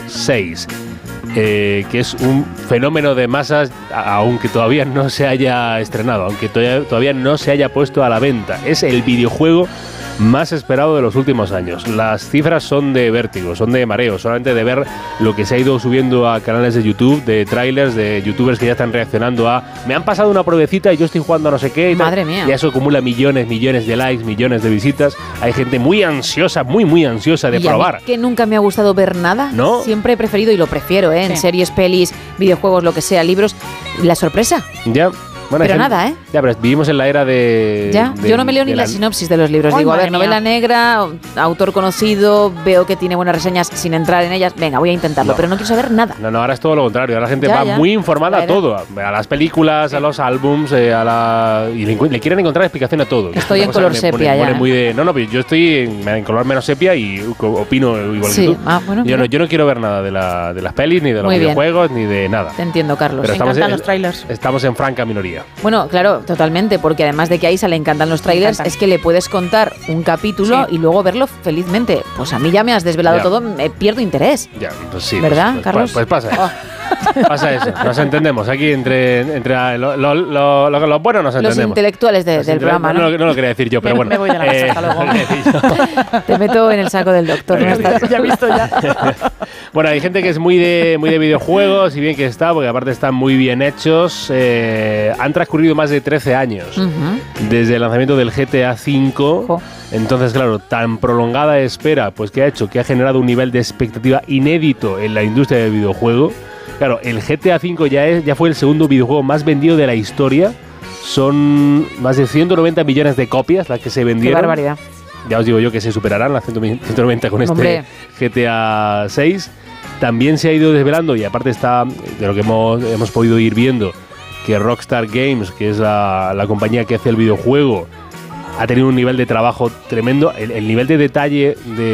6, que es un fenómeno de masas, aunque todavía no se haya estrenado, aunque todavía no se haya puesto a la venta. Es el videojuego más esperado de los últimos años. Las cifras son de vértigo, son de mareo, solamente de ver lo que se ha ido subiendo a canales de YouTube, de trailers, de youtubers que ya están reaccionando a me han pasado una pruebecita y yo estoy jugando a no sé qué y Madre tal. mía. Y eso acumula millones de likes, millones de visitas. Hay gente muy ansiosa, muy ansiosa de probar. A mí que nunca me ha gustado ver nada, ¿no? Siempre he preferido, y lo prefiero, en series, pelis, videojuegos, lo que sea, libros, la sorpresa. Ya. Bueno, pero nada, Ya, pero vivimos en la era de... Ya, yo no me leo ni la sinopsis de los libros. Digo, a ver, novela negra, autor conocido, veo que tiene buenas reseñas sin entrar en ellas. Venga, voy a intentarlo, pero no quiero saber nada. No, ahora es todo lo contrario. Ahora la gente va muy informada a todo. A las películas, a los álbums, y le quieren encontrar explicación a todo. Estoy en color sepia ya. Pero yo estoy en color menos sepia y opino igual que tú. Bueno, yo no quiero ver nada de las pelis, ni de los videojuegos, ni de nada. Te entiendo, Carlos. Me encantan los trailers. Estamos en franca minoría. Bueno, claro, totalmente, porque además de que a Isa le encantan los trailers, es que le puedes contar un capítulo y luego verlo felizmente. Pues a mí ya me has desvelado todo, me pierdo interés. Ya, pues sí. ¿Verdad, pues, Carlos? Pues pasa eso. Pasa eso, nos entendemos. Aquí entre los buenos nos entendemos. Los intelectuales del programa, ¿no? No lo quería decir yo, pero bueno. Me voy de la casa, hasta luego. Te meto en el saco del doctor. Ya he visto ya. Bueno, hay gente que es muy de videojuegos, y bien que está, porque aparte están muy bien hechos. Han transcurrido más de 13 años desde el lanzamiento del GTA V. Entonces, claro, tan prolongada espera, pues que ha hecho que ha generado un nivel de expectativa inédito en la industria del videojuego. Claro, el GTA V ya fue el segundo videojuego más vendido de la historia. Son más de 190 millones de copias las que se vendieron. ¡Qué barbaridad! Ya os digo yo que se superarán las 190 con este GTA 6. También se ha ido desvelando, y aparte está de lo que hemos podido ir viendo, que Rockstar Games, que es la compañía que hace el videojuego, ha tenido un nivel de trabajo tremendo. El nivel de detalle,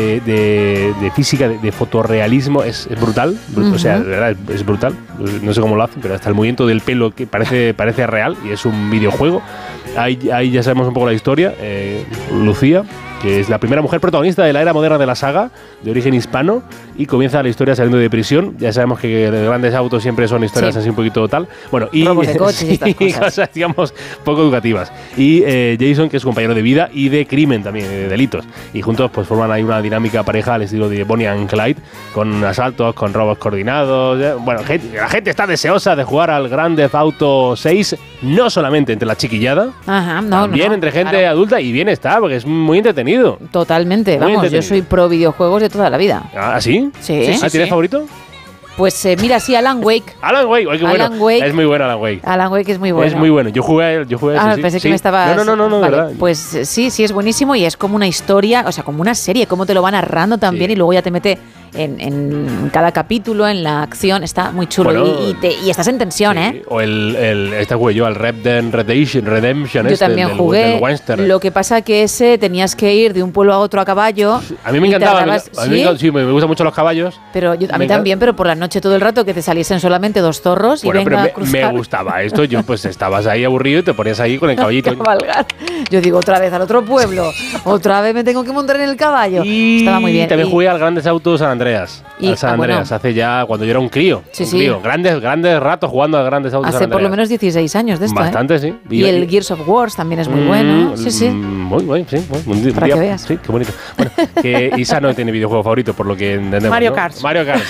de física, de fotorrealismo es brutal. O sea, de verdad, es brutal. No sé cómo lo hacen, pero hasta el movimiento del pelo que parece real, y es un videojuego. Ahí ya sabemos un poco la historia. Lucía, que es la primera mujer protagonista de la era moderna de la saga, de origen hispano, y comienza la historia saliendo de prisión. Ya sabemos que los grandes autos siempre son historias así un poquito tal. Bueno, y robos de coches y estas cosas, digamos, poco educativas. Y Jason, que es compañero de vida y de crimen también, de delitos. Y juntos pues forman ahí una dinámica pareja al estilo de Bonnie and Clyde, con asaltos, con robos coordinados. Bueno, la gente está deseosa de jugar al Grand Theft Auto 6, no solamente entre la chiquillada, también entre gente adulta, y bien está, porque es muy entretenido. Totalmente, vamos, yo soy pro videojuegos de toda la vida. ¿Ah, sí? Sí. ¿Tienes favorito? Pues mira, sí, Alan Wake. Alan Wake, qué bueno. Wake. Es muy bueno Alan Wake. Alan Wake es muy bueno. Es muy bueno. Yo jugué pensé que me estabas... No, vale, verdad. Pues sí, es buenísimo, y es como una historia, o sea, como una serie, cómo te lo va narrando también, y luego ya te mete en cada capítulo, en la acción. Está muy chulo, bueno, y estás en tensión, O este jugué yo, al Red Dead Redemption. Yo también jugué. Lo que pasa que ese tenías que ir de un pueblo a otro a caballo. A mí me encantaba. Me gustan mucho los caballos. Pero a mí también, pero por la noche todo el rato que te saliesen solamente 2 zorros, bueno, y venga a cruzar. Me gustaba esto. Yo pues estabas ahí aburrido y te ponías ahí con el caballito. Yo digo, otra vez al otro pueblo. Otra vez me tengo que montar en el caballo. Y estaba muy bien. También jugué al Grandes Autos San Andreas. Al San Andreas, hace ya, cuando yo era un crío. Grandes ratos jugando al Grandes Autos San Andreas. Hace por lo menos 16 años de esto. Bastante, sí. Y el Gears of War también es muy bueno. Sí. Muy bueno, sí. Para que veas. Sí, qué bonito. Bueno, que Isa no tiene videojuego favorito, por lo que entendemos. Mario Kart. Mario Kart.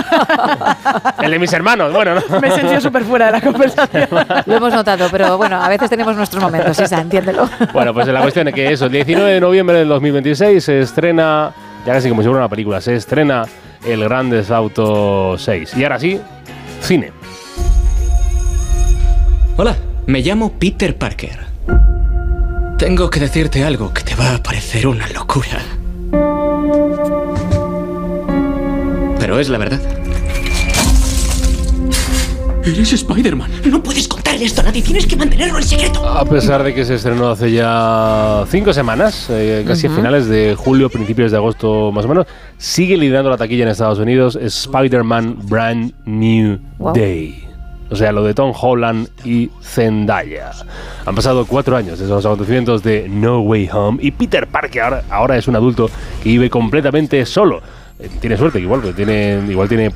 El de mis hermanos, bueno, ¿no? Me he sentido súper fuera de la conversación. Lo hemos notado, pero bueno, a veces tenemos nuestros momentos, Isa, entiéndelo. Bueno, pues la cuestión es que eso, el 19 de noviembre del 2026 se estrena, ya casi como si fuera una película, se estrena el Grand Theft Auto 6. Y ahora sí, cine. Hola, me llamo Peter Parker. Tengo que decirte algo que te va a parecer una locura. Pero es la verdad. Eres Spider-Man. No puedes contarle esto a nadie. Tienes que mantenerlo en secreto. A pesar de que se estrenó hace ya 5 semanas, casi a finales de julio, principios de agosto más o menos, sigue liderando la taquilla en Estados Unidos Spider-Man Brand New Day. O sea, lo de Tom Holland y Zendaya. Han pasado 4 años desde los acontecimientos de No Way Home, y Peter Parker ahora es un adulto que vive completamente solo. Tiene suerte, igual tiene